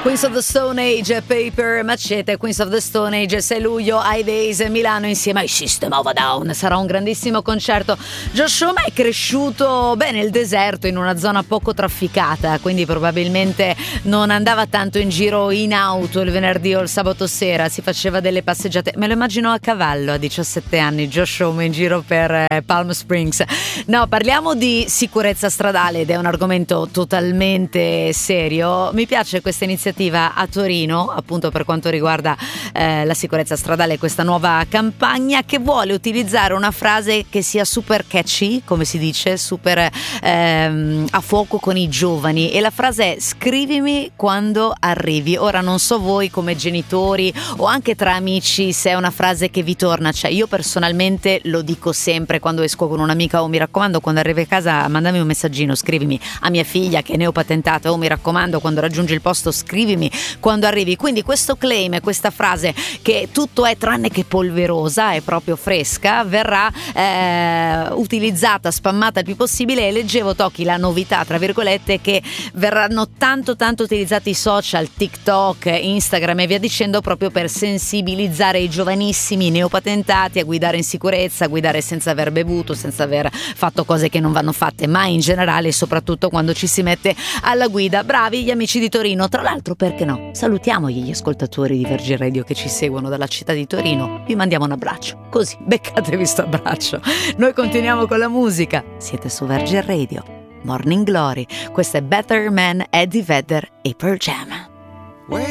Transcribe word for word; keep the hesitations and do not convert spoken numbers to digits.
Queens of the Stone Age, Paper Machete, Queens of the Stone Age, sei luglio, ai Days, Milano insieme ai System of a Down. Sarà un grandissimo concerto. Josh Homme è cresciuto beh nel deserto, in una zona poco trafficata, quindi probabilmente non andava tanto in giro in auto il venerdì o il sabato sera, si faceva delle passeggiate. Me lo immagino a cavallo a diciassette anni, Josh Homme in giro per eh, Palm Springs. No, parliamo di sicurezza stradale ed è un argomento totalmente serio. Mi piace questa iniziativa a Torino, appunto per quanto riguarda eh, la sicurezza stradale, questa nuova campagna che vuole utilizzare una frase che sia super catchy, come si dice, super ehm, a fuoco con i giovani, e la frase è: scrivimi quando arrivi. Ora non so voi come genitori o anche tra amici se è una frase che vi torna, cioè io personalmente lo dico sempre quando esco con un'amica: oh mi raccomando quando arrivi a casa mandami un messaggino, scrivimi. A mia figlia che è neopatentata: oh mi raccomando quando raggiungi il posto scrivimi quando arrivi. Quindi questo claim e questa frase che tutto è tranne che polverosa, è proprio fresca, verrà eh, utilizzata, spammata il più possibile. E leggevo, Tocchi, la novità tra virgolette, che verranno tanto tanto utilizzati i social, TikTok, Instagram e via dicendo, proprio per sensibilizzare i giovanissimi neopatentati a guidare in sicurezza, a guidare senza aver bevuto, senza aver fatto cose che non vanno fatte mai in generale, e soprattutto quando ci si mette alla guida. Bravi gli amici di Torino. Tra l'altro, perché no, salutiamo gli ascoltatori di Virgin Radio che ci seguono dalla città di Torino, vi mandiamo un abbraccio, così beccatevi sto abbraccio. Noi continuiamo con la musica, siete su Virgin Radio, Morning Glory, questo è Better Man, Eddie Vedder e Pearl Jam.